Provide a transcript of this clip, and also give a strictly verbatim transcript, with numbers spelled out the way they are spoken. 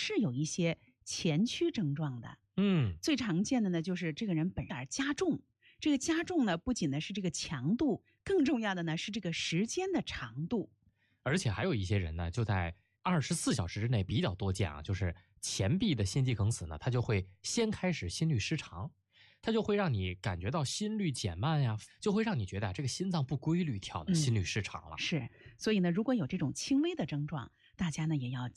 是有一些前驱症状的。 嗯， 最常见的呢，就是这个人本身加重。这个加重呢，不仅呢是这个强度，更重要的呢是这个时间的长度。 而且还有一些人呢，就在二十四小时之内比较多见啊，就是前臂的心肌梗死呢，它就会先开始心律失常，它就会让你感觉到心率减慢呀，就会让你觉得这个心脏不规律跳的，心律失常了。 嗯、是，所以呢，如果有这种轻微的症状，大家呢也要